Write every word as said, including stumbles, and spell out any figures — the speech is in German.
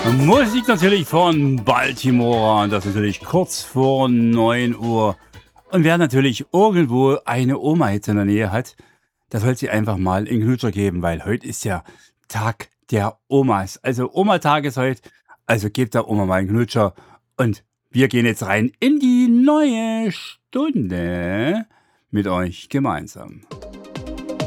Musik natürlich von Baltimore und das natürlich kurz vor neun Uhr. Und wer natürlich irgendwo eine Oma jetzt in der Nähe hat, da soll sie einfach mal einen Knutscher geben, weil heute ist ja Tag der Omas. Also Oma-Tag ist heute, also gebt der Oma mal einen Knutscher. Und wir gehen jetzt rein in die neue Stunde mit euch gemeinsam.